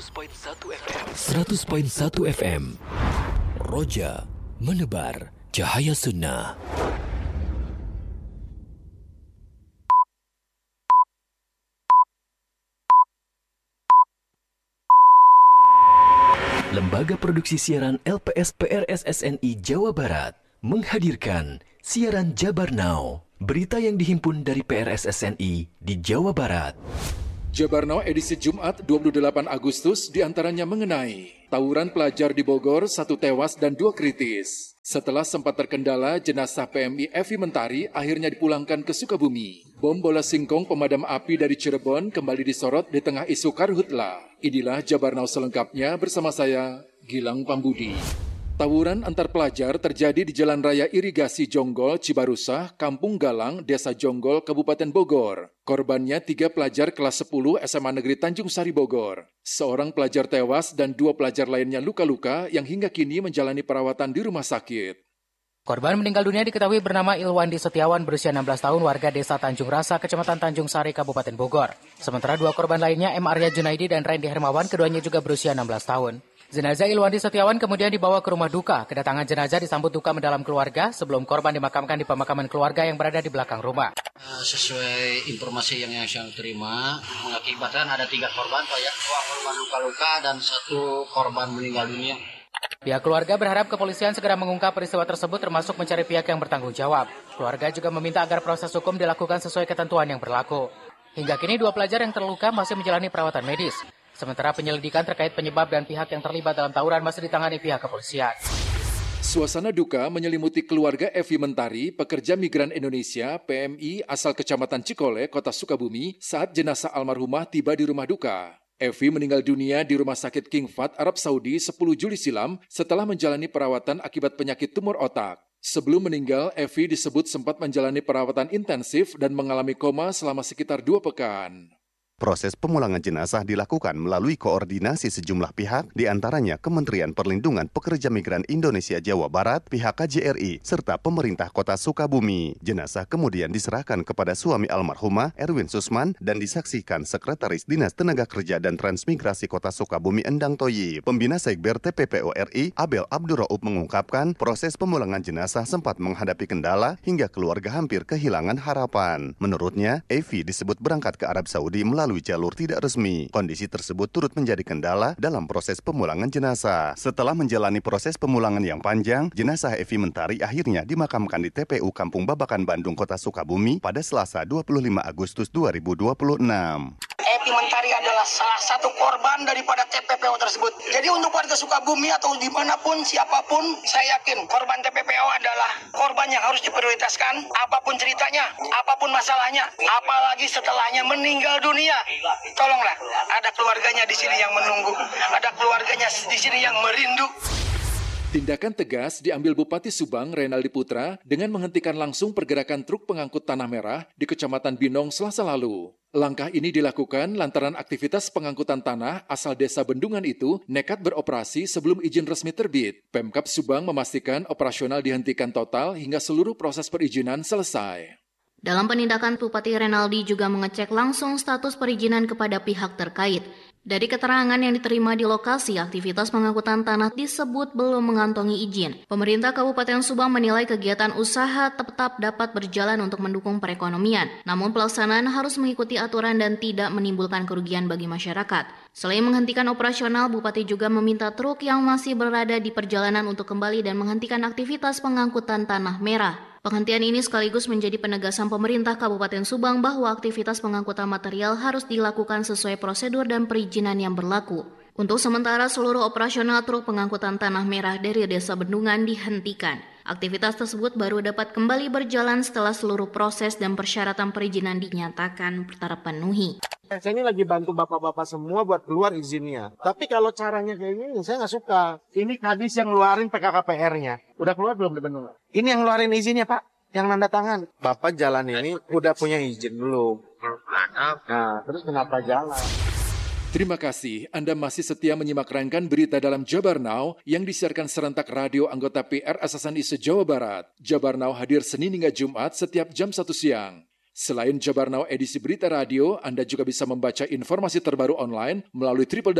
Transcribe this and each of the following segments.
100.1 FM. Roja menebar cahaya sunnah. Lembaga Produksi Siaran LPS PRSSNI Jawa Barat menghadirkan siaran Jabar Now, berita yang dihimpun dari PRSSNI di Jawa Barat. Jabar Now edisi Jumat 28 Agustus diantaranya mengenai tawuran pelajar di Bogor, 1 tewas dan 2 kritis. Setelah sempat terkendala, jenazah PMI Evi Mentari akhirnya dipulangkan ke Sukabumi. Bom bola singkong pemadam api dari Cirebon kembali disorot di tengah isu karhutla. Inilah Jabar Now selengkapnya bersama saya, Gilang Pambudi. Tawuran antar pelajar terjadi di Jalan Raya Irigasi Jonggol, Cibarusah, Kampung Galang, Desa Jonggol, Kabupaten Bogor. Korbannya 3 pelajar kelas 10 SMA Negeri Tanjung Sari Bogor. Seorang pelajar tewas dan 2 pelajar lainnya luka-luka yang hingga kini menjalani perawatan di rumah sakit. Korban meninggal dunia diketahui bernama Ilwandi Setiawan berusia 16 tahun warga Desa Tanjung Rasa, Kecamatan Tanjung Sari, Kabupaten Bogor. Sementara 2 korban lainnya M. Arya Junaidi dan Randy Hermawan, keduanya juga berusia 16 tahun. Jenazah Ilwandi Setiawan kemudian dibawa ke rumah duka. Kedatangan jenazah disambut duka mendalam keluarga sebelum korban dimakamkan di pemakaman keluarga yang berada di belakang rumah. Sesuai informasi yang saya terima, mengakibatkan ada 3 korban, Pak ya. 2 korban luka-luka dan 1 korban meninggal dunia. Pihak keluarga berharap kepolisian segera mengungkap peristiwa tersebut termasuk mencari pihak yang bertanggung jawab. Keluarga juga meminta agar proses hukum dilakukan sesuai ketentuan yang berlaku. Hingga kini 2 pelajar yang terluka masih menjalani perawatan medis. Sementara penyelidikan terkait penyebab dan pihak yang terlibat dalam tawuran masih ditangani pihak kepolisian. Suasana duka menyelimuti keluarga Evi Mentari, pekerja migran Indonesia, PMI asal Kecamatan Cikole, Kota Sukabumi, saat jenazah almarhumah tiba di rumah duka. Evi meninggal dunia di Rumah Sakit King Fahd, Arab Saudi 10 Juli silam setelah menjalani perawatan akibat penyakit tumor otak. Sebelum meninggal, Evi disebut sempat menjalani perawatan intensif dan mengalami koma selama sekitar 2 pekan. Proses pemulangan jenazah dilakukan melalui koordinasi sejumlah pihak, diantaranya Kementerian Perlindungan Pekerja Migran Indonesia Jawa Barat, pihak KJRI, serta pemerintah kota Sukabumi. Jenazah kemudian diserahkan kepada suami almarhumah Erwin Susman dan disaksikan Sekretaris Dinas Tenaga Kerja dan Transmigrasi Kota Sukabumi Endang Toyib. Pembina Sekber TPPO RI, Abel Abdurraub mengungkapkan proses pemulangan jenazah sempat menghadapi kendala hingga keluarga hampir kehilangan harapan. Menurutnya, Evi disebut berangkat ke Arab Saudi melalui jalur tidak resmi. Kondisi tersebut turut menjadi kendala dalam proses pemulangan jenazah. Setelah menjalani proses pemulangan yang panjang, jenazah Evi Mentari akhirnya dimakamkan di TPU Kampung Babakan, Bandung, Kota Sukabumi pada Selasa 25 Agustus 2026. Evi Mentari adalah salah satu korban daripada TPPO tersebut. Jadi untuk warga Sukabumi atau dimanapun, siapapun, saya yakin korban TPPO adalah korban yang harus diprioritaskan. Apapun ceritanya, apapun masalahnya, apalagi setelahnya meninggal dunia. Tolonglah, ada keluarganya di sini yang menunggu, ada keluarganya di sini yang merindu. Tindakan tegas diambil Bupati Subang Renaldi Putra dengan menghentikan langsung pergerakan truk pengangkut tanah merah di Kecamatan Binong Selasa lalu. Langkah ini dilakukan lantaran aktivitas pengangkutan tanah asal desa Bendungan itu nekat beroperasi sebelum izin resmi terbit. Pemkab Subang memastikan operasional dihentikan total hingga seluruh proses perizinan selesai. Dalam penindakan, Bupati Renaldi juga mengecek langsung status perizinan kepada pihak terkait. Dari keterangan yang diterima di lokasi, aktivitas pengangkutan tanah disebut belum mengantongi izin. Pemerintah Kabupaten Subang menilai kegiatan usaha tetap dapat berjalan untuk mendukung perekonomian. Namun pelaksanaan harus mengikuti aturan dan tidak menimbulkan kerugian bagi masyarakat. Selain menghentikan operasional, Bupati juga meminta truk yang masih berada di perjalanan untuk kembali dan menghentikan aktivitas pengangkutan tanah merah. Penghentian ini sekaligus menjadi penegasan pemerintah Kabupaten Subang bahwa aktivitas pengangkutan material harus dilakukan sesuai prosedur dan perizinan yang berlaku. Untuk sementara, seluruh operasional truk pengangkutan tanah merah dari Desa Bendungan dihentikan. Aktivitas tersebut baru dapat kembali berjalan setelah seluruh proses dan persyaratan perizinan dinyatakan terpenuhi. Saya ini lagi bantu bapak-bapak semua buat keluar izinnya. Tapi kalau caranya kayak gini, saya nggak suka. Ini Kadis yang ngeluarin PKKPR-nya. Udah keluar belum di Bendungan? Ini yang ngeluarin izinnya, Pak. Yang nanda tangan. Bapak jalan ini udah punya izin belum? Nah, terus kenapa jalan? Terima kasih Anda masih setia menyimak rangkaian berita dalam Jabar Now yang disiarkan serentak radio anggota PR SSNI se-Jawa Barat. Jabar Now hadir Senin hingga Jumat setiap jam 1 siang. Selain Jabar Now edisi Berita Radio, Anda juga bisa membaca informasi terbaru online melalui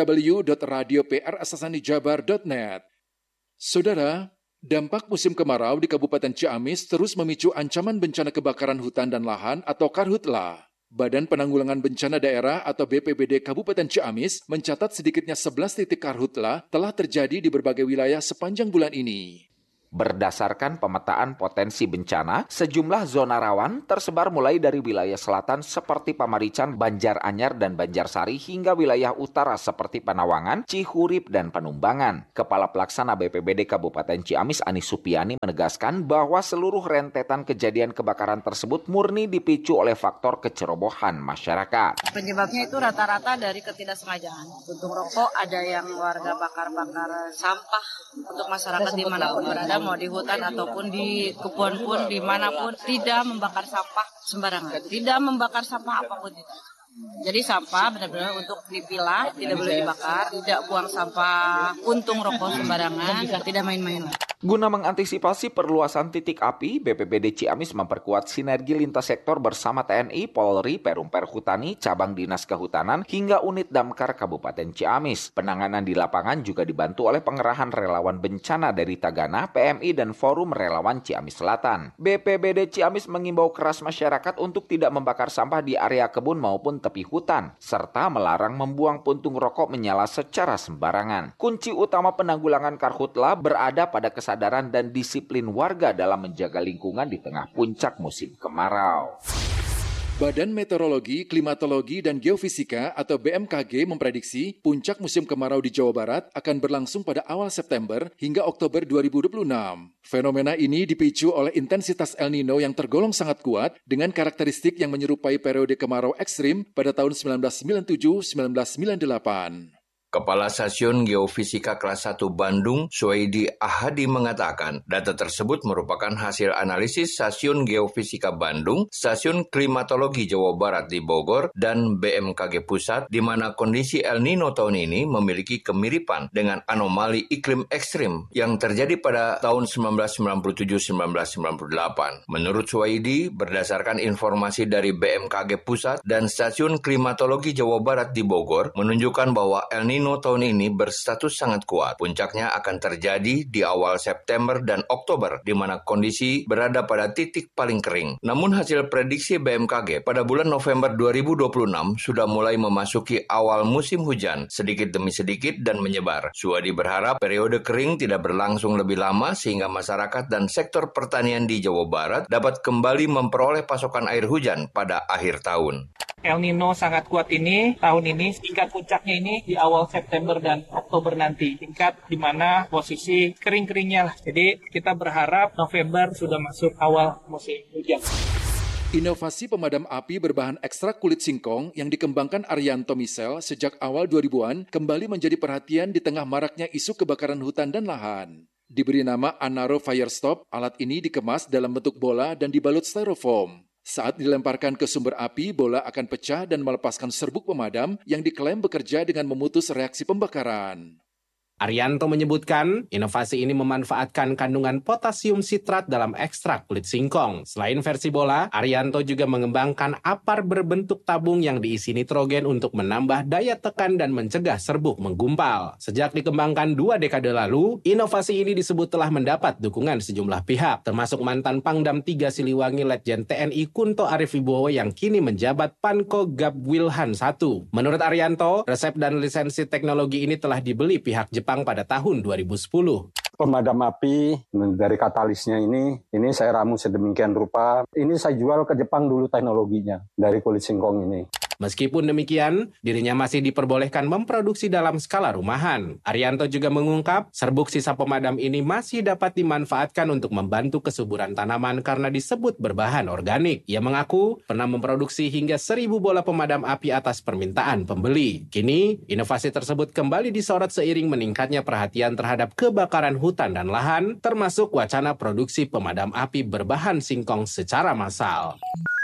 www.radioprssanijabar.net. Saudara, dampak musim kemarau di Kabupaten Ciamis terus memicu ancaman bencana kebakaran hutan dan lahan atau Karhutla. Badan Penanggulangan Bencana Daerah atau BPBD Kabupaten Ciamis mencatat sedikitnya 11 titik Karhutla telah terjadi di berbagai wilayah sepanjang bulan ini. Berdasarkan pemetaan potensi bencana, sejumlah zona rawan tersebar mulai dari wilayah selatan seperti Pamarican, Banjaranyar, dan Banjarsari hingga wilayah utara seperti Panawangan, Cihurip, dan Panumbangan. Kepala Pelaksana BPBD Kabupaten Ciamis Anis Supiani menegaskan bahwa seluruh rentetan kejadian kebakaran tersebut murni dipicu oleh faktor kecerobohan masyarakat. Penyebabnya itu rata-rata dari ketidaksengajaan. Puntung rokok, ada yang warga bakar-bakar sampah untuk masyarakat dimanapun berada, mau di hutan ataupun di kebun pun, dimanapun, tidak membakar sampah sembarangan. Tidak membakar sampah apapun itu. Jadi sampah benar-benar untuk dipilah, tidak boleh dibakar, tidak buang sampah puntung rokok sembarangan, tidak main-main. Guna mengantisipasi perluasan titik api, BPBD Ciamis memperkuat sinergi lintas sektor bersama TNI, Polri, Perum Perhutani, Cabang Dinas Kehutanan, hingga unit Damkar Kabupaten Ciamis. Penanganan di lapangan juga dibantu oleh pengerahan relawan bencana dari Tagana, PMI, dan Forum Relawan Ciamis Selatan. BPBD Ciamis mengimbau keras masyarakat untuk tidak membakar sampah di area kebun maupun tepi hutan, serta melarang membuang puntung rokok menyala secara sembarangan. Kunci utama penanggulangan Karhutla berada pada kesadaran dan disiplin warga dalam menjaga lingkungan di tengah puncak musim kemarau. Badan Meteorologi, Klimatologi, dan Geofisika atau BMKG memprediksi puncak musim kemarau di Jawa Barat akan berlangsung pada awal September hingga Oktober 2026. Fenomena ini dipicu oleh intensitas El Nino yang tergolong sangat kuat dengan karakteristik yang menyerupai periode kemarau ekstrim pada tahun 1997-1998. Kepala Stasiun Geofisika Kelas 1 Bandung, Suwaidi Ahadi mengatakan, data tersebut merupakan hasil analisis Stasiun Geofisika Bandung, Stasiun Klimatologi Jawa Barat di Bogor, dan BMKG Pusat, di mana kondisi El Nino tahun ini memiliki kemiripan dengan anomali iklim ekstrim yang terjadi pada tahun 1997-1998. Menurut Suwaidi, berdasarkan informasi dari BMKG Pusat dan Stasiun Klimatologi Jawa Barat di Bogor, menunjukkan bahwa El Nino tahun ini berstatus sangat kuat. Puncaknya akan terjadi di awal September dan Oktober, di mana kondisi berada pada titik paling kering. Namun hasil prediksi BMKG pada bulan November 2026 sudah mulai memasuki awal musim hujan, sedikit demi sedikit dan menyebar. Suwadi berharap periode kering tidak berlangsung lebih lama sehingga masyarakat dan sektor pertanian di Jawa Barat dapat kembali memperoleh pasokan air hujan pada akhir tahun. El Nino sangat kuat ini, tahun ini, tingkat puncaknya ini di awal September dan Oktober nanti. Tingkat di mana posisi kering-keringnya lah. Jadi kita berharap November sudah masuk awal musim hujan. Inovasi pemadam api berbahan ekstrak kulit singkong yang dikembangkan Arianto Misel sejak awal 2000-an kembali menjadi perhatian di tengah maraknya isu kebakaran hutan dan lahan. Diberi nama Anaro Firestop, alat ini dikemas dalam bentuk bola dan dibalut styrofoam. Saat dilemparkan ke sumber api, bola akan pecah dan melepaskan serbuk pemadam yang diklaim bekerja dengan memutus reaksi pembakaran. Arianto menyebutkan, inovasi ini memanfaatkan kandungan potasium sitrat dalam ekstrak kulit singkong. Selain versi bola, Arianto juga mengembangkan apar berbentuk tabung yang diisi nitrogen untuk menambah daya tekan dan mencegah serbuk menggumpal. Sejak dikembangkan 2 dekade lalu, inovasi ini disebut telah mendapat dukungan sejumlah pihak, termasuk mantan Pangdam 3 Siliwangi Letjen TNI Kunto Arif Wibowo yang kini menjabat Panko Gabwilhan 1. Menurut Arianto, resep dan lisensi teknologi ini telah dibeli pihak Jepang pada tahun 2010. Pemadam api dari katalisnya ini saya ramu sedemikian rupa. Ini saya jual ke Jepang dulu teknologinya dari kulit singkong ini. Meskipun demikian, dirinya masih diperbolehkan memproduksi dalam skala rumahan. Arianto juga mengungkap, serbuk sisa pemadam ini masih dapat dimanfaatkan untuk membantu kesuburan tanaman karena disebut berbahan organik. Ia mengaku pernah memproduksi hingga 1.000 bola pemadam api atas permintaan pembeli. Kini, inovasi tersebut kembali disorot seiring meningkatnya perhatian terhadap kebakaran hutan dan lahan, termasuk wacana produksi pemadam api berbahan singkong secara massal.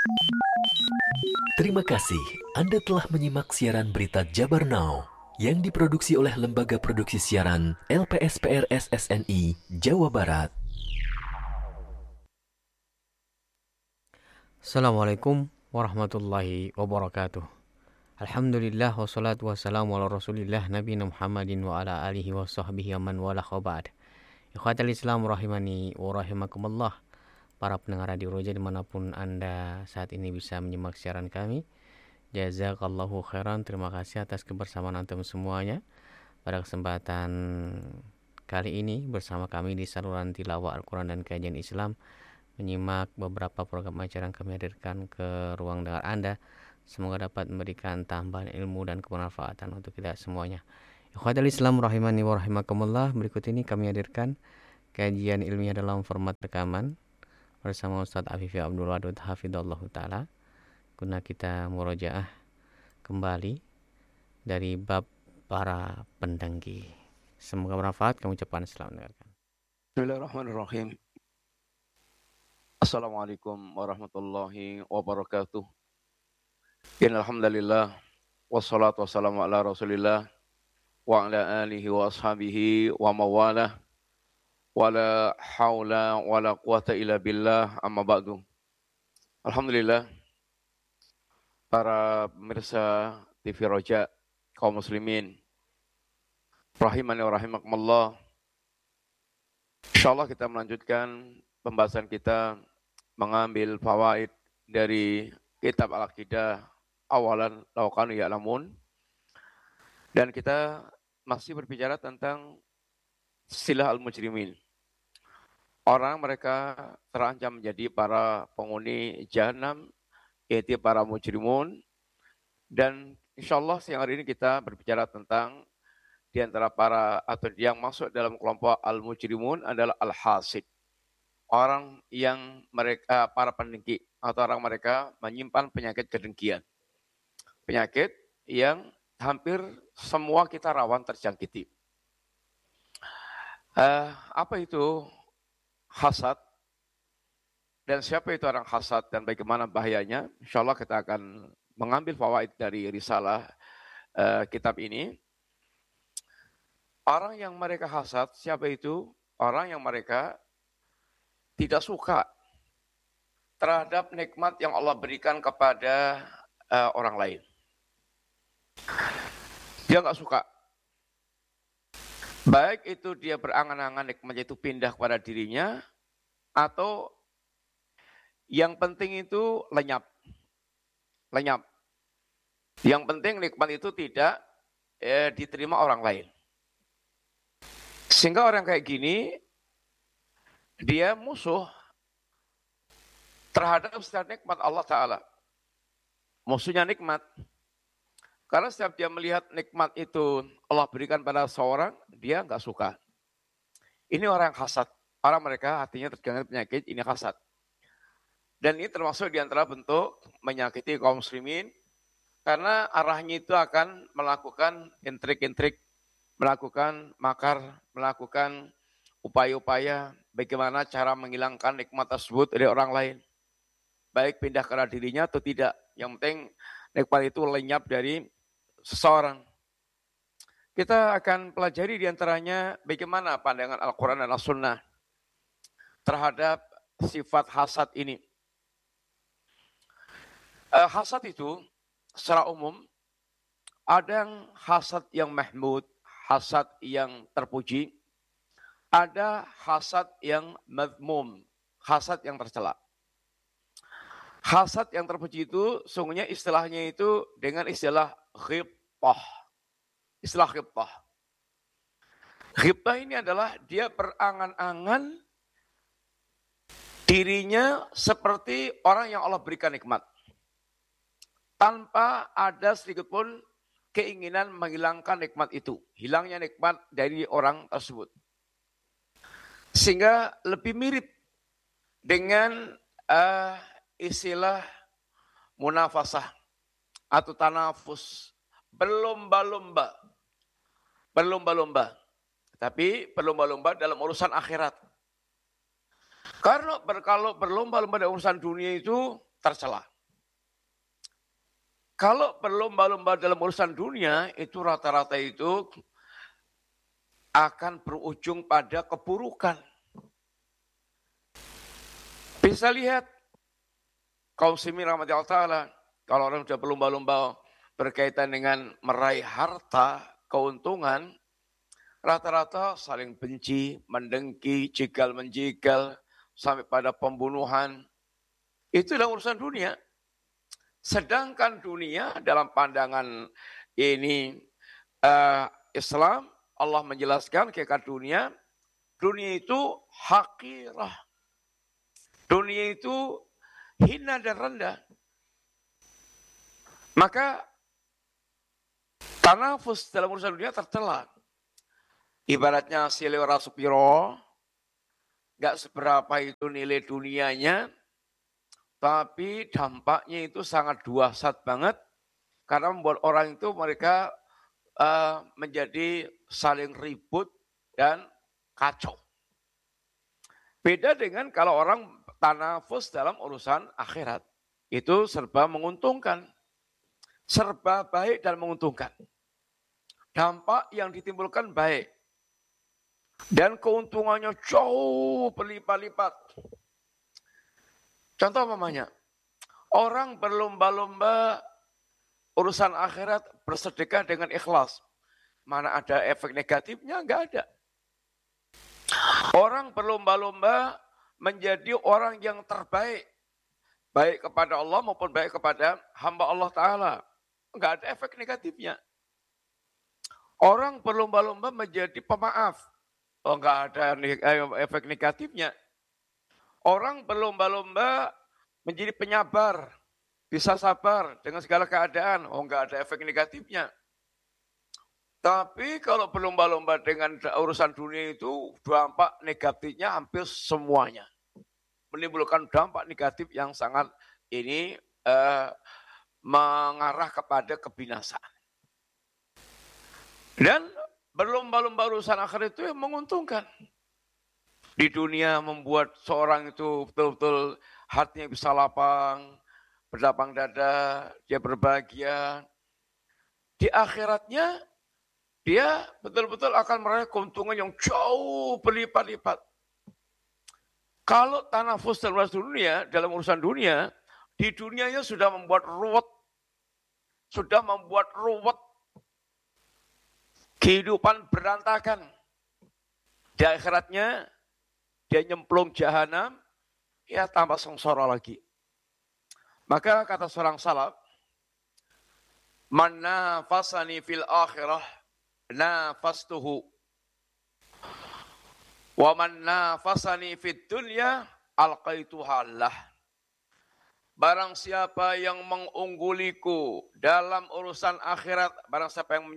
Terima kasih Anda telah menyimak siaran berita Jabar Now yang diproduksi oleh Lembaga Produksi Siaran LPSPR SSNI Jawa Barat. Assalamualaikum warahmatullahi wabarakatuh. Alhamdulillah wassalatu wassalamu ala rasulillah nabiyina Muhammadin wa ala alihi wa sahbihi wa man wala khaba'ad. Ikhwatal Islam rahimani wa rahimakumullah. Para pendengar Radio Roja dimanapun Anda saat ini bisa menyimak siaran kami, jazakallahu khairan, terima kasih atas kebersamaan antum semuanya. Pada kesempatan kali ini bersama kami di saluran tilawah Al-Quran dan kajian Islam, menyimak beberapa program acara yang kami hadirkan ke ruang dengar Anda. Semoga dapat memberikan tambahan ilmu dan kebermanfaatan untuk kita semuanya. Ikhwatul Islam rahimani wa rahimakumullah. Berikut ini kami hadirkan kajian ilmiah dalam format rekaman bersama Ustaz Afifi Abdul Wadud hafidhallahu taala, guna kita murojaah kembali dari bab para pendengki. Semoga bermanfaat. Kami ucapkan selamat mendengarkan. Bismillahirrahmanirrahim. Assalamualaikum warahmatullahi wabarakatuh. Innalhamdulillah wassalatu wassalamu ala rasulillah wa ala alihi wa ashabihi wa mawalah wa la hawla wa la quwata illa billah amma ba'du. Alhamdulillah, para pemirsa TV Roja, kaum muslimin rahimani wa rahimakumullah. Insyaallah kita melanjutkan pembahasan kita mengambil fawaid dari kitab Al-Aqidah awalan laukanu ya'lamun, dan kita masih berbicara tentang silah al-mujrimin. Orang mereka terancam menjadi para penghuni jahanam, yaitu para mujrimun. Dan insyaallah siang hari ini kita berbicara tentang di antara para atau yang masuk dalam kelompok al-mujrimun adalah al-hasid. Orang yang mereka para pendengki atau orang mereka menyimpan penyakit kedengkian. Penyakit yang hampir semua kita rawan terjangkiti. Apa itu hasad? Dan siapa itu orang hasad dan bagaimana bahayanya? Insyaallah kita akan mengambil fawaid dari risalah kitab ini. Orang yang mereka hasad, siapa itu? Orang yang mereka tidak suka terhadap nikmat yang Allah berikan kepada orang lain. Dia nggak suka. Baik itu dia berangan-angan nikmatnya itu pindah kepada dirinya, atau yang penting itu lenyap. Lenyap. Yang penting nikmat itu tidak diterima orang lain. Sehingga orang kayak gini, dia musuh terhadap setiap nikmat Allah Ta'ala. Musuhnya nikmat. Karena setiap dia melihat nikmat itu Allah berikan pada seorang, dia nggak suka. Ini orang yang hasad. Orang mereka hatinya terjangkit penyakit, ini hasad. Dan ini termasuk di antara bentuk menyakiti kaum muslimin. Karena arahnya itu akan melakukan intrik-intrik, melakukan makar, melakukan upaya-upaya bagaimana cara menghilangkan nikmat tersebut dari orang lain. Baik pindah ke dirinya atau tidak. Yang penting nikmat itu lenyap dari seseorang. Kita akan pelajari diantaranya bagaimana pandangan Al-Quran dan As-Sunnah terhadap sifat hasad ini. Hasad itu secara umum ada yang hasad yang mahmud, hasad yang terpuji, ada hasad yang madmum, hasad yang tercela. Hasad yang terpuji itu sungguhnya istilahnya itu dengan istilah ghibtah. Istilah ghibtah. Ghibtah ini adalah dia berangan-angan dirinya seperti orang yang Allah berikan nikmat. Tanpa ada sedikit pun keinginan menghilangkan nikmat itu. Hilangnya nikmat dari orang tersebut. Sehingga lebih mirip dengan istilah munafasah atau tanafus. Berlomba-lomba. Berlomba-lomba. Tapi berlomba-lomba dalam urusan akhirat. Karena kalau berlomba-lomba dalam urusan dunia itu tercela. Kalau berlomba-lomba dalam urusan dunia, itu rata-rata itu akan berujung pada keburukan. Bisa lihat kaum muslimin rahmatullah ta'ala, kalau orang sudah berlomba-lomba berkaitan dengan meraih harta, keuntungan, rata-rata saling benci, mendengki, jegal-menjegal, sampai pada pembunuhan. Itu dalam urusan dunia. Sedangkan dunia dalam pandangan ini Islam, Allah menjelaskan hakikat dunia itu hakirah. Dunia itu hina dan rendah. Maka tanafus dalam urusan dunia tercela. Ibaratnya silewara supiro, gak seberapa itu nilai dunianya, tapi dampaknya itu sangat dahsyat banget, karena membuat orang itu mereka menjadi saling ribut dan kacau. Beda dengan kalau orang tanafus dalam urusan akhirat. Itu serba menguntungkan. Serba baik dan menguntungkan. Dampak yang ditimbulkan baik. Dan keuntungannya jauh berlipat-lipat. Contoh umpamanya, orang berlomba-lomba urusan akhirat bersedekah dengan ikhlas. Mana ada efek negatifnya? Enggak ada. Orang berlomba-lomba menjadi orang yang terbaik. Baik kepada Allah maupun baik kepada hamba Allah Ta'ala. Enggak ada efek negatifnya. Orang berlomba-lomba menjadi pemaaf. Oh, enggak ada efek negatifnya. Orang berlomba-lomba menjadi penyabar. Bisa sabar dengan segala keadaan. Oh, enggak ada efek negatifnya. Tapi kalau berlomba-lomba dengan urusan dunia itu, dampak negatifnya hampir semuanya. Menimbulkan dampak negatif yang sangat ini mengarah kepada kebinasaan. Dan berlomba-lomba urusan akhir itu yang menguntungkan. Di dunia membuat seorang itu betul-betul hatinya bisa lapang, berlapang dada, dia berbahagia. Di akhiratnya, dia betul-betul akan meraih keuntungan yang jauh berlipat-lipat. Kalau tanafus dalam urusan dunia, di dunianya sudah membuat ruwet. Kehidupan berantakan. Di akhiratnya, dia nyemplung jahanam, ya tambah sengsara lagi. Maka kata seorang salaf, man nafasani fil akhirah, nafastuhu. Wa man nafasani fid dunya alqaituhallah. Barang siapa yang mengungguliku dalam urusan akhirat, barang siapa yang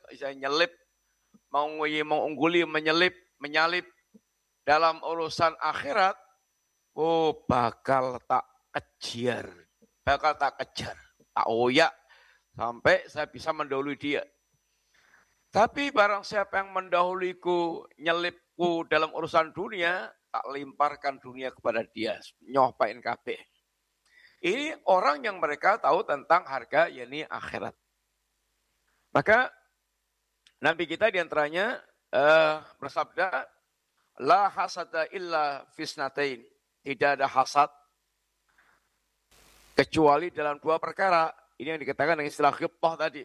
menyalip dalam urusan akhirat, oh bakal tak kejar, tak oyak sampai saya bisa mendahului dia. Tapi barang siapa yang mendahuluiku, nyelipku dalam urusan dunia, tak limparkan dunia kepada dia, nyopain kabeh. Ini orang yang mereka tahu tentang harga, yakni akhirat. Maka Nabi kita diantaranya bersabda, la hasada illa fisnatain. Tidak ada hasad kecuali dalam dua perkara. Ini yang dikatakan dengan istilah ghibthah tadi.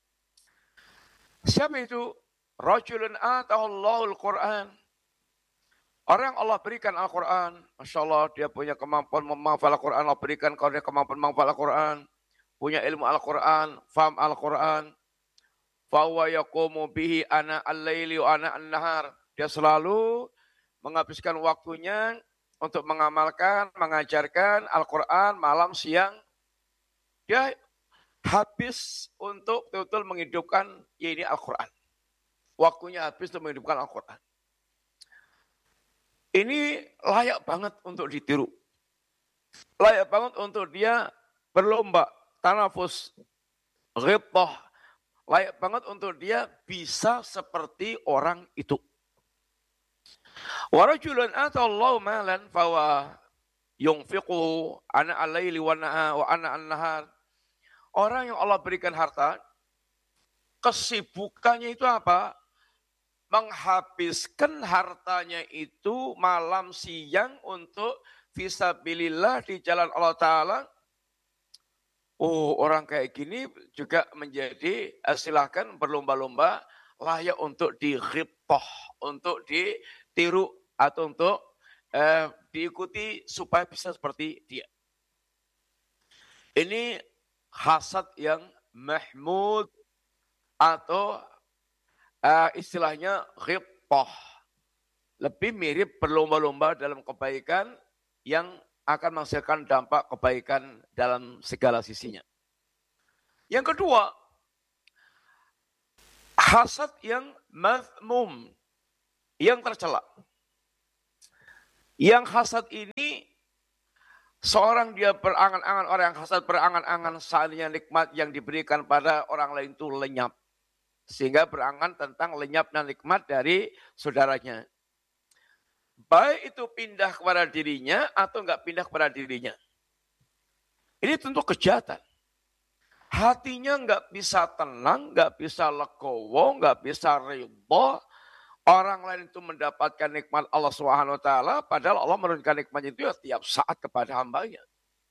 Siapa itu? Rajulun atahallahul Qur'an. Orang yang Allah berikan Al-Quran, Masya Allah, dia punya kemampuan menghafal Al-Quran, Allah berikan kalau dia kemampuan menghafal Al-Quran, punya ilmu Al-Quran, faham Al-Quran, fahuwa yaqumu bihi ana al-laili wa ana an-nahar. Dia selalu menghabiskan waktunya untuk mengamalkan, mengajarkan Al-Quran malam, siang. Dia habis untuk betul-betul menghidupkan ini Al-Quran. Waktunya habis untuk menghidupkan Al-Quran. Ini layak banget untuk ditiru. Layak banget untuk dia berlomba, tanafus, ghibthah. Layak banget untuk dia bisa seperti orang itu. Wa rajulun atallahu malan fawa yunfiquhu ana al-laili wa ana an-nahar. Orang yang Allah berikan harta, kesibukannya itu apa? Menghabiskan hartanya itu malam siang untuk fisabilillah di jalan Allah Ta'ala, Oh, orang kayak gini juga menjadi silahkan berlomba-lomba layak untuk dighibtah, untuk ditiru atau untuk diikuti supaya bisa seperti dia. Ini hasad yang mahmud atau istilahnya ghibtah. Lebih mirip berlomba-lomba dalam kebaikan yang akan menghasilkan dampak kebaikan dalam segala sisinya. Yang kedua, hasad yang mazmum, yang tercela. Yang hasad ini, seorang dia berangan-angan, orang yang hasad berangan-angan seandainya nikmat yang diberikan pada orang lain itu lenyap. Sehingga berangan tentang lenyapnya nikmat dari saudaranya. Baik itu pindah kepada dirinya atau enggak pindah kepada dirinya. Ini tentu kejahatan. Hatinya enggak bisa tenang, enggak bisa legowo, enggak bisa ridho. Orang lain itu mendapatkan nikmat Allah SWT, padahal Allah menurunkan nikmat itu ya tiap saat kepada hambanya.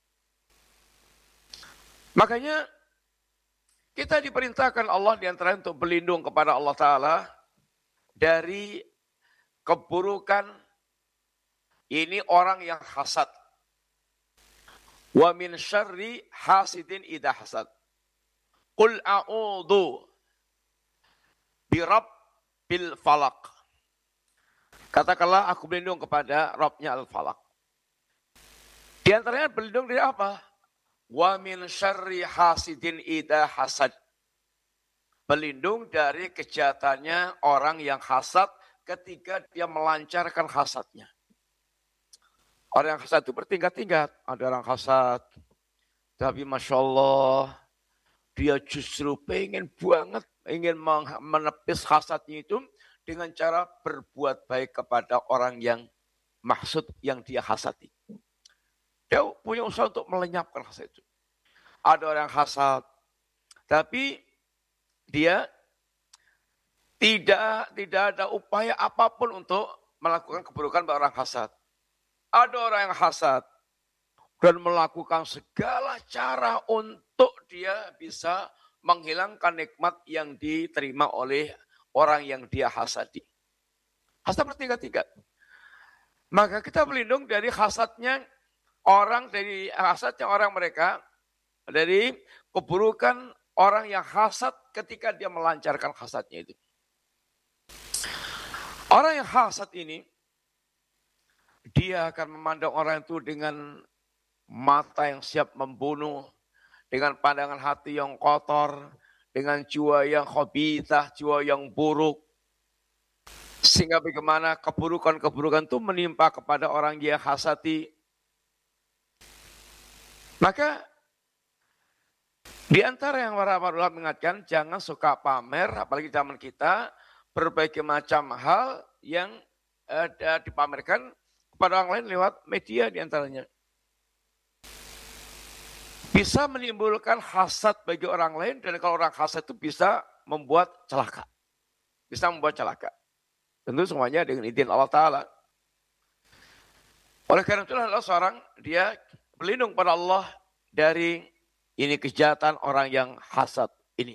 Makanya kita diperintahkan Allah diantara untuk berlindung kepada Allah Ta'ala dari keburukan ini orang yang hasad. Wa min syarri hasidin idha hasad. Qul a'udhu birabbil falak. Katakanlah aku berlindung kepada Rabbnya al-falak. Di antaranya berlindung dari apa? Wa min syarri hasidin idha hasad. Berlindung dari kejahatannya orang yang hasad ketika dia melancarkan hasadnya. Orang yang hasad itu bertingkat-tingkat. Ada orang hasad, tapi Masya Allah, dia justru pengen banget, ingin menepis hasadnya itu dengan cara berbuat baik kepada orang yang maksud, yang dia hasadi. Dia punya usaha untuk melenyapkan hasad itu. Ada orang hasad, tapi dia tidak ada upaya apapun untuk melakukan keburukan pada orang hasad. Ada orang yang hasad dan melakukan segala cara untuk dia bisa menghilangkan nikmat yang diterima oleh orang yang dia hasadi. Hasad bertingkat-tingkat. Maka kita berlindung dari hasadnya orang, dari hasadnya orang mereka, dari keburukan orang yang hasad ketika dia melancarkan hasadnya itu. Orang yang hasad ini, dia akan memandang orang itu dengan mata yang siap membunuh, dengan pandangan hati yang kotor, dengan jiwa yang khabithah, jiwa yang buruk. Sehingga bagaimana keburukan-keburukan itu menimpa kepada orang yang hasadi. Maka di antara yang para ulama mengingatkan, jangan suka pamer, apalagi zaman kita, berbagai macam hal yang dipamerkan kepada orang lain lewat media di antaranya. Bisa menimbulkan hasad bagi orang lain, dan kalau orang hasad itu bisa membuat celaka. Bisa membuat celaka. Tentu semuanya dengan izin Allah Ta'ala. Oleh karena itulah seorang dia berlindung pada Allah dari ini kejahatan orang yang hasad ini.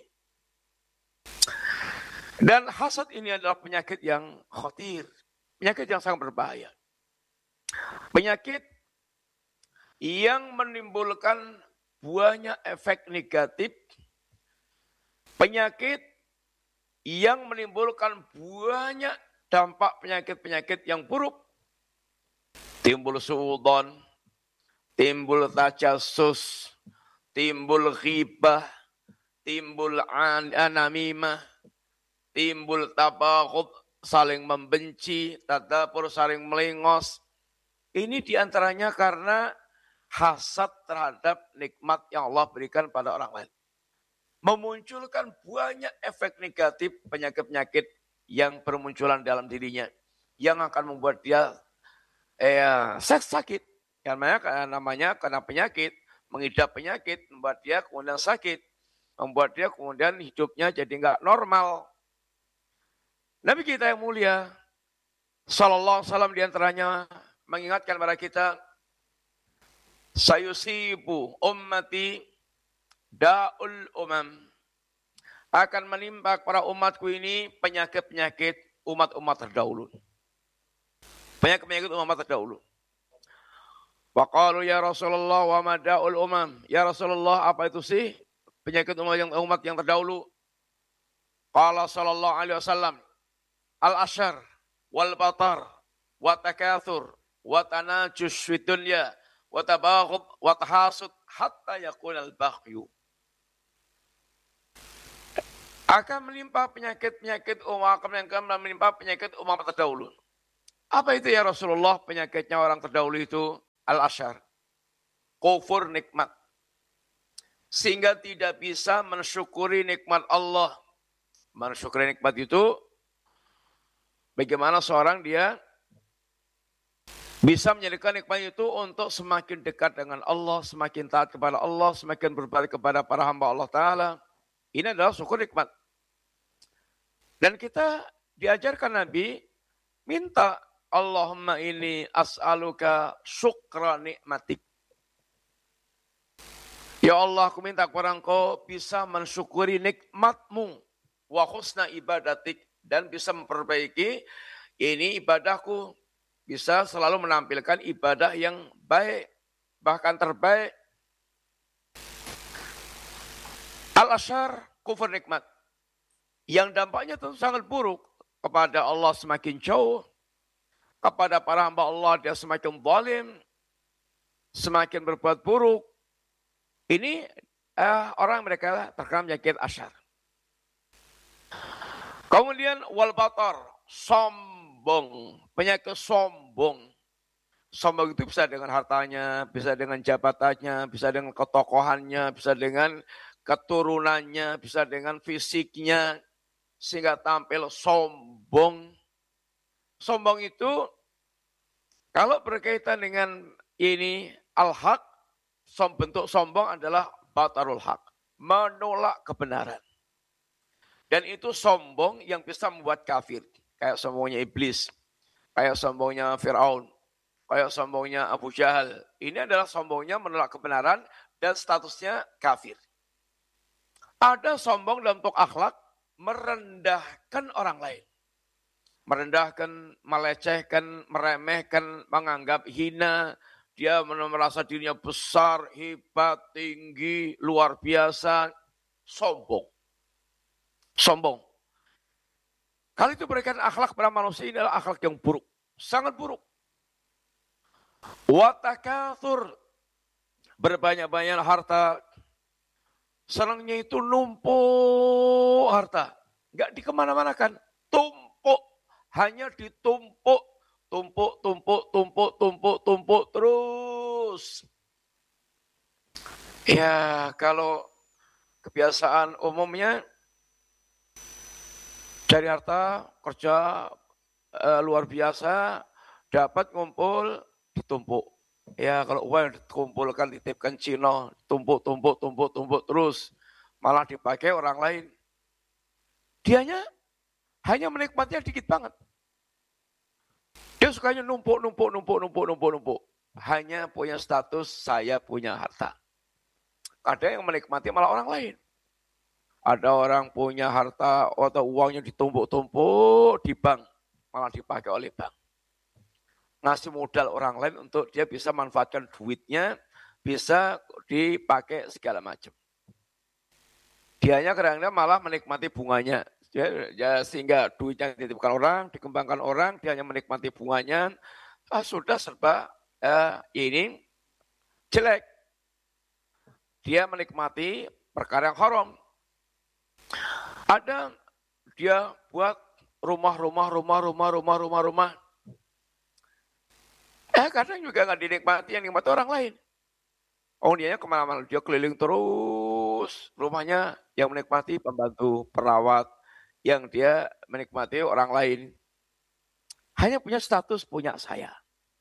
Dan hasad ini adalah penyakit yang khatir. Penyakit yang sangat berbahaya. Penyakit yang menimbulkan banyak efek negatif. Penyakit yang menimbulkan banyak dampak penyakit-penyakit yang buruk. Timbul suudon, timbul tajassus, timbul ghibah, timbul anamimah, timbul tabaghud, saling membenci, tadabur, saling melengos. Ini diantaranya karena hasad terhadap nikmat yang Allah berikan pada orang lain. Memunculkan banyak efek negatif penyakit-penyakit yang bermunculan dalam dirinya. Yang akan membuat dia sakit. Karena namanya karena penyakit, mengidap penyakit, membuat dia kemudian sakit. Membuat dia kemudian hidupnya jadi enggak normal. Nabi kita yang mulia, sallallahu alaihi wasallam diantaranya mengingatkan kepada kita, sayusibu ummati da'ul umam. Akan menimpa para umatku ini penyakit-penyakit umat-umat terdahulu. Penyakit-penyakit umat terdahulu. Wa qalu ya Rasulullah wa ma da'ul umam. Ya Rasulullah, apa itu sih penyakit umat yang terdahulu? Qala sallallahu alaihi wasallam, al-ashar wal batar wa takatsur wa tanajus fid dunya wa tabaghud wa tahasud hatta yakun al-baghyu. Akan menimpa penyakit-penyakit umat terdahulu. Apa itu ya Rasulullah? Penyakitnya orang terdahulu itu al-ashar, kufur nikmat, sehingga tidak bisa mensyukuri nikmat Allah. Mensyukuri nikmat itu bagaimana seorang dia bisa menjadikan nikmat itu untuk semakin dekat dengan Allah, semakin taat kepada Allah, semakin berbalik kepada para hamba Allah Ta'ala. Ini adalah syukur nikmat. Dan kita diajarkan Nabi, minta Allahumma inni as'aluka syukra nikmatik. Ya Allah, aku minta kepada Engkau bisa mensyukuri nikmatmu wa husna ibadatik, dan bisa memperbaiki ini ibadahku, bisa selalu menampilkan ibadah yang baik, bahkan terbaik. Al-ashar, kufur nikmat, yang dampaknya tentu sangat buruk. Kepada Allah semakin jauh, kepada para hamba Allah dia semakin zalim, semakin berbuat buruk. Ini orang mereka terkena penyakit ashar. Kemudian wal batar, sombong, penyakit sombong. Sombong itu bisa dengan hartanya, bisa dengan jabatannya, bisa dengan ketokohannya, bisa dengan keturunannya, bisa dengan fisiknya, sehingga tampil sombong. Sombong itu kalau berkaitan dengan ini al-haq, bentuk sombong adalah batarul haq, menolak kebenaran. Dan itu sombong yang bisa membuat kafir, kayak sombongnya iblis, kayak sombongnya Fir'aun, kayak sombongnya Abu Jahal. Ini adalah sombongnya menolak kebenaran dan statusnya kafir. Ada sombong dalam bentuk akhlak, merendahkan orang lain. Merendahkan, melecehkan, meremehkan, menganggap hina. Dia merasa dirinya besar, hebat, tinggi, luar biasa. Sombong. Sombong. Kalau itu berikan akhlak pada manusia, ini adalah akhlak yang buruk. Sangat buruk. Wa takatsur, berbanyak-banyak harta. Senangnya itu numpuk harta. Enggak dikemana-manakan. Tumpuk. Hanya ditumpuk. Tumpuk terus. Ya, kalau kebiasaan umumnya cari harta, kerja luar biasa, dapat ngumpul, ditumpuk. Ya, kalau uang dikumpulkan, dititipkan Cina, tumpuk terus. Malah dipakai orang lain. Dianya hanya menikmatinya dikit banget. Dia sukanya numpuk. Hanya punya status, saya punya harta. Ada yang menikmati malah orang lain. Ada orang punya harta atau uangnya ditumpuk-tumpuk di bank, malah dipakai oleh bank. Ngasih modal orang lain untuk dia bisa manfaatkan duitnya, bisa dipakai segala macam. Dianya kadang-kadang malah menikmati bunganya. Ya, sehingga duitnya dititipkan orang, dikembangkan orang, dia hanya menikmati bunganya. Sudah serba ini jelek. Dia menikmati perkara yang haram. Ada dia buat rumah. Kadang juga nggak dinikmati, yang nikmati orang lain. Dianya kemana-mana, dia keliling terus. Rumahnya yang menikmati pembantu, perawat, yang dia menikmati orang lain. Hanya punya status, punya saya.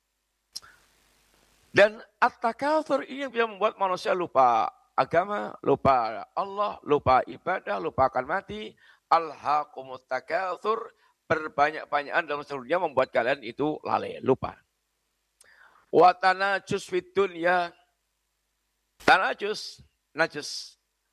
Dan at-takatsur ini yang bisa membuat manusia lupa agama, lupa Allah, lupa ibadah, lupa akan mati. Alhaqumut takatsur, berbanyak-banyakan dalam seluruhnya membuat kalian itu lalai, lupa. Wa tanajus fid dunya, tanajus, najis,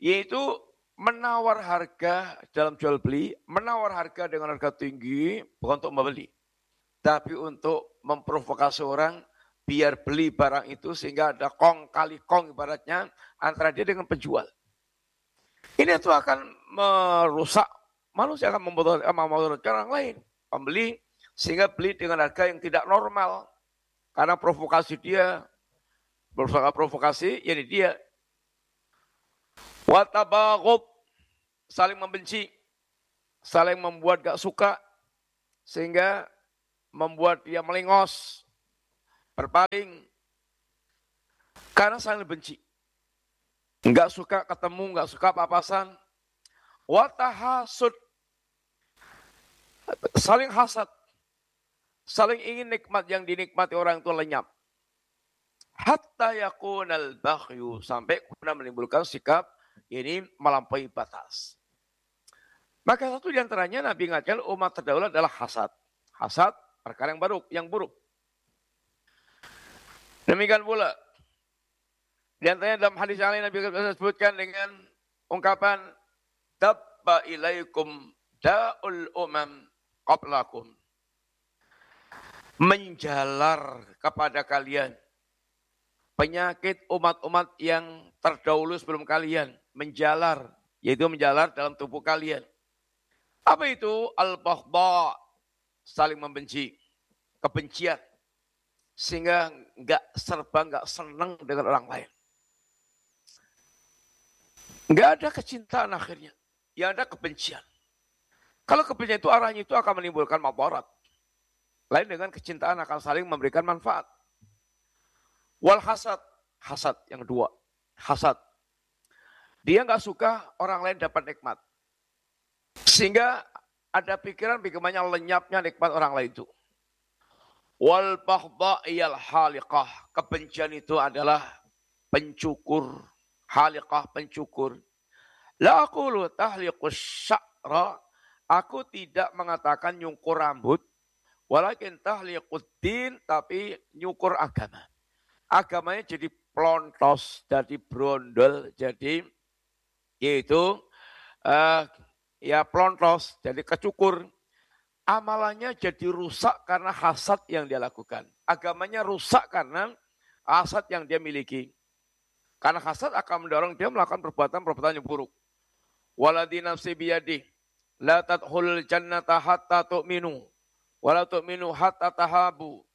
yaitu menawar harga dalam jual beli, menawar harga dengan harga tinggi bukan untuk membeli, tapi untuk memprovokasi orang biar beli barang itu sehingga ada kong kali kong ibaratnya antara dia dengan penjual. Ini itu akan merusak manusia, akan memudaratkan orang lain, pembeli, sehingga beli dengan harga yang tidak normal karena provokasi dia, provokasi yani dia. Watabaghub, saling membenci, saling membuat gak suka, sehingga membuat dia melengos, berpaling, karena saling benci. Enggak suka ketemu, enggak suka papasan. Watahasud, saling hasad, saling ingin nikmat yang dinikmati orang itu lenyap. Hatta yakunal baghyu, sampai kemudian menimbulkan sikap ini melampaui batas. Maka satu di antaranya Nabi ingatkan umat terdahulu adalah hasad. Hasad perkara yang buruk. Demikian pula di antaranya dalam hadis yang lain Nabi sebutkan dengan ungkapan tabba ilaikum da'ul umam qablakum. Menjalar kepada kalian penyakit umat-umat yang terdahulu sebelum kalian. Menjalar, yaitu menjalar dalam tubuh kalian. Apa itu? Al-baghda, saling membenci, kebencian. Sehingga enggak senang dengan orang lain. Enggak ada kecintaan akhirnya. Yang ada kebencian. Kalau kebencian itu arahnya itu akan menimbulkan madarat. Lain dengan kecintaan akan saling memberikan manfaat. Wal hasad, hasad yang kedua. Hasad. Dia enggak suka orang lain dapat nikmat. Sehingga ada pikiran bagaimana lenyapnya nikmat orang lain itu. Wal baghda iyal haliqah. Kebencian itu adalah pencukur. Haliqah, pencukur. La aqulu tahliqus sya'ra. Aku tidak mengatakan nyukur rambut. Walakin tahliqud din, tapi nyukur agama. Agamanya jadi plontos, jadi brondol, jadi yaitu ya plontos, jadi kecukur. Amalannya jadi rusak karena hasad yang dia lakukan. Agamanya rusak karena hasad yang dia miliki. Karena hasad akan mendorong dia melakukan perbuatan-perbuatan yang buruk. Waladhi nafsi biyadih, la tadkhulul jannata hatta tu'minu, wa la tu'minu hatta tahabu.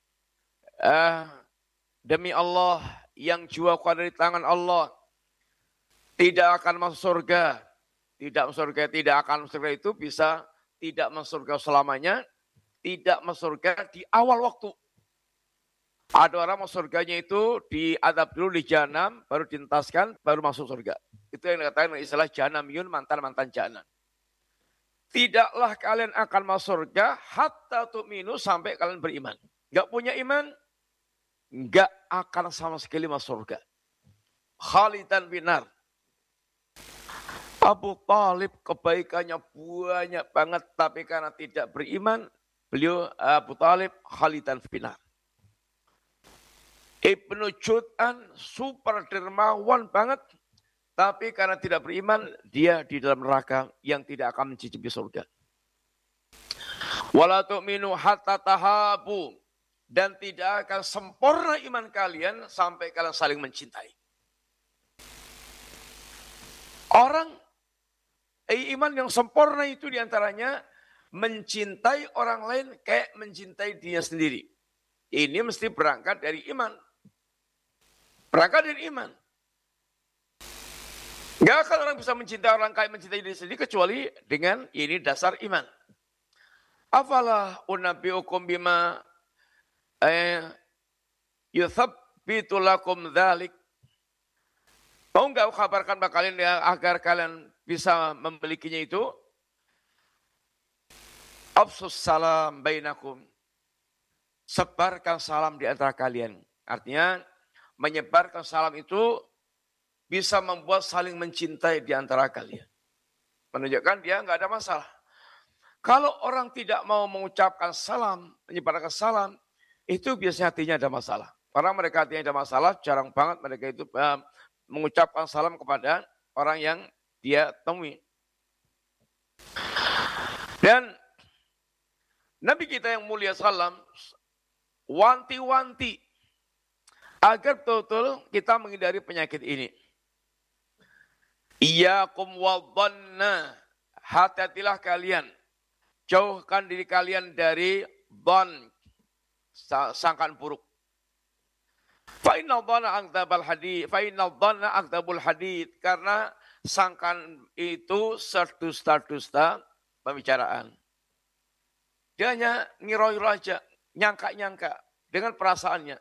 Demi Allah yang jiwaku ada di tangan Allah, tidak akan masuk surga. Tidak akan masuk surga itu bisa tidak masuk surga selamanya, tidak masuk surga di awal waktu. Ada orang masuk surganya itu diadab dulu di jahanam, baru dientaskan, baru masuk surga. Itu yang dikatakan istilah jahanamiyun, mantan-mantan jahanam. Tidaklah kalian akan masuk surga hatta tu'minu, sampai kalian beriman. Enggak punya iman, enggak akan sama sekali masuk surga. Khalidan binar. Abu Talib kebaikannya banyak banget, tapi karena tidak beriman, beliau Abu Talib khalidan binar. Ibnu Jud'an super dermawan banget, tapi karena tidak beriman, dia di dalam neraka yang tidak akan mencicipi surga. Wala tu'minu hatta tahabu, dan tidak akan sempurna iman kalian sampai kalian saling mencintai. Orang iman yang sempurna itu diantaranya mencintai orang lain kayak mencintai dirinya sendiri. Ini mesti berangkat dari iman. Berangkat dari iman. Gak akan orang bisa mencintai orang kayak mencintai diri sendiri kecuali dengan ini dasar iman. Afala unabbiukum bima yuthabbitu lakum dzalik. Mau enggak kabarkan kalian agar kalian bisa memilikinya itu? Afsus salam bainakum. Sebarkan salam di antara kalian. Artinya menyebarkan salam itu bisa membuat saling mencintai di antara kalian. Menunjukkan dia enggak ada masalah. Kalau orang tidak mau mengucapkan salam, menyebarkan salam, itu biasanya hatinya ada masalah. Orang mereka hatinya ada masalah, jarang banget mereka itu mengucapkan salam kepada orang yang dia temui. Dan Nabi kita yang mulia sallam wanti-wanti agar betul-betul kita menghindari penyakit ini. Iyyakum wadhanna, hati-hatilah kalian, jauhkan diri kalian dari dhan, sangkaan buruk. Fa inna dhanna akdzabul hadid, karena sangkaan itu sedusta-dusta pembicaraan. Dia hanya ngiroy aja, nyangka-nyangka dengan perasaannya.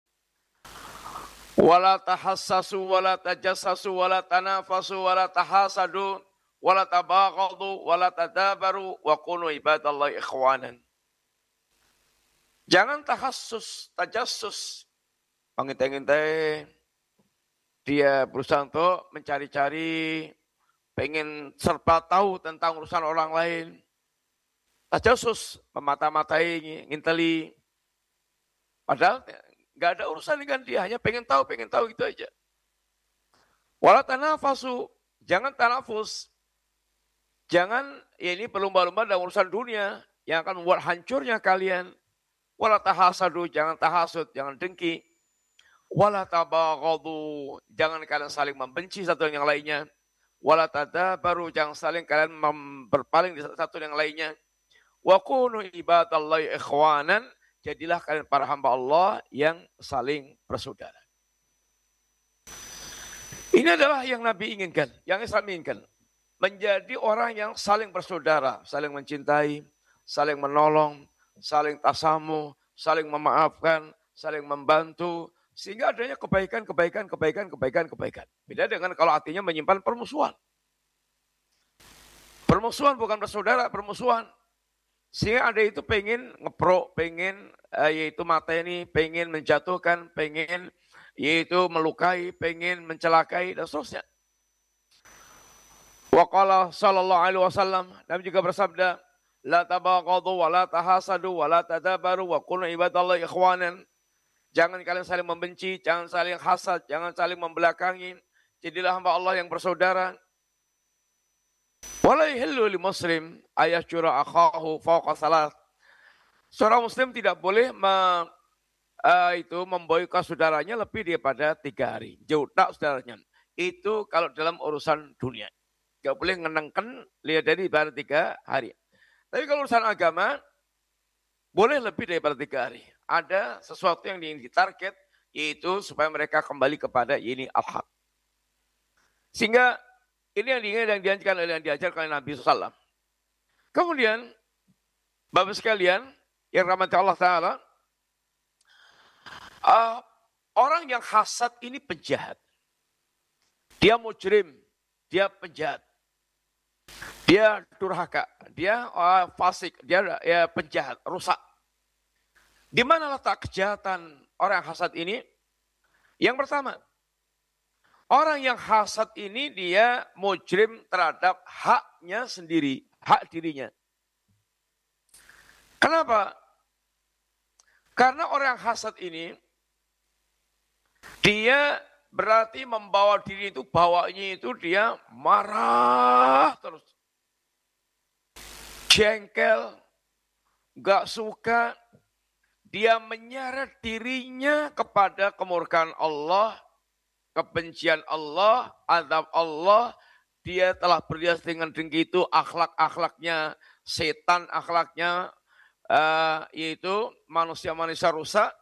Wala tahassasu wala tajassasu wala tanafasu wala tahasadu wala tabaghadu wala tadabaru wa kunu ibadallahi ikhwanan. Jangan tahassus, tajassus, mengintai-intai, dia berusaha untuk mencari-cari, pengen serba tahu tentang urusan orang lain. Tajassus, memata-matai, nginteli. Padahal nggak ada urusan dengan dia, hanya pengen tahu gitu aja. Wala tanafasu, jangan tanafus. Jangan, ya ini berlomba-lomba dalam urusan dunia yang akan membuat hancurnya kalian. Wala tahasadu, jangan tahasud, jangan dengki. Wala tabaghadu, jangan kalian saling membenci satu dengan yang lainnya. Wala tadabaru, jangan saling kalian berpaling di satu dengan lainnya. Wa kunu ibadallahi ikhwanan, jadilah kalian para hamba Allah yang saling bersaudara. Ini adalah yang Nabi inginkan, yang Islam inginkan. Menjadi orang yang saling bersaudara, saling mencintai, saling menolong, saling tasamuh, saling memaafkan, saling membantu, sehingga adanya kebaikan. Beda dengan kalau hatinya menyimpan permusuhan. Permusuhan bukan bersaudara, permusuhan. Sehingga ada itu pengen ngeprok, pengen yaitu mateni, pengen menjatuhkan, pengen yaitu melukai, pengen mencelakai, dan seterusnya. Wa qala sallallahu alaihi wasallam, Nabi juga bersabda, la tabaghadu wa la tahasadu wa la tadabaru wa kunu ibadallahi ikhwanan. Jangan kalian saling membenci, jangan saling hasad, jangan saling membelakangi. Jadilah hamba Allah yang bersaudara. Wala yahillu li muslim ayahjura akhahu fawqa salat. Seorang muslim tidak boleh memboikot saudaranya lebih daripada 3 hari. Jauh tak saudaranya. Itu kalau dalam urusan dunia. Tidak boleh ngenengken lihat dari daripada 3 hari. Tapi kalau urusan agama, boleh lebih daripada 3 hari. Ada sesuatu yang ingin ditarget, yaitu supaya mereka kembali kepada ini al-haq. Sehingga ini yang diajarkan oleh Nabi SAW. Kemudian, Bapak sekalian, yang rahmati Allah Ta'ala, orang yang hasad ini penjahat. Dia mujrim, dia penjahat. Dia durhaka, dia fasik, dia penjahat, rusak. Di mana letak kejahatan orang yang hasad ini? Yang pertama, orang yang hasad ini dia mujrim terhadap haknya sendiri, hak dirinya. Kenapa? Karena orang yang hasad ini, dia berarti membawa diri itu, bawanya itu dia marah terus. Jengkel, gak suka, dia menyeret dirinya kepada kemurkaan Allah, kebencian Allah, azab Allah. Dia telah berhias dengan dengki itu, akhlak-akhlaknya setan, akhlaknya yaitu manusia-manusia rusak.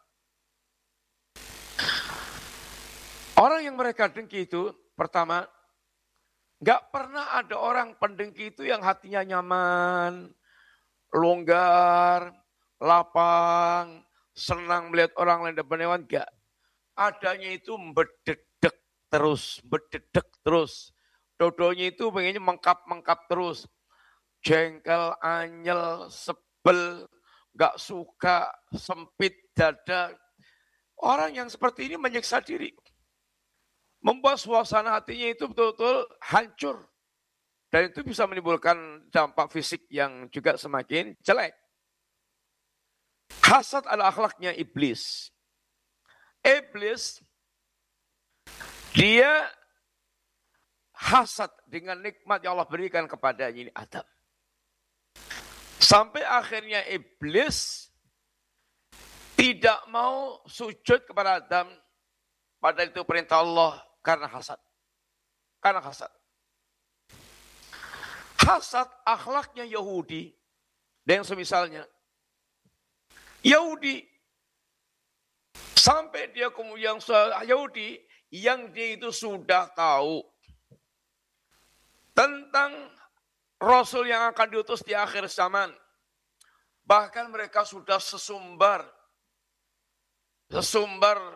Orang yang mereka dengki itu, pertama, gak pernah ada orang pendengki itu yang hatinya nyaman, longgar, lapang, senang melihat orang lain bernewan, gak. Adanya itu berdedek terus. Dodonya itu pengennya mengkap terus. Jengkel, anyel, sebel, gak suka, sempit dada. Orang yang seperti ini menyiksa diri. Membuat suasana hatinya itu betul-betul hancur. Dan itu bisa menimbulkan dampak fisik yang juga semakin jelek. Hasad adalah akhlaknya iblis. Iblis, dia hasad dengan nikmat yang Allah berikan kepadanya ini Adam. Sampai akhirnya iblis tidak mau sujud kepada Adam. Padahal itu perintah Allah karena hasad. Karena hasad. Hasad akhlaknya Yahudi dan semisalnya. Yahudi sampai dia kemudian Yahudi yang dia itu sudah tahu tentang Rasul yang akan diutus di akhir zaman. Bahkan mereka sudah sesumbar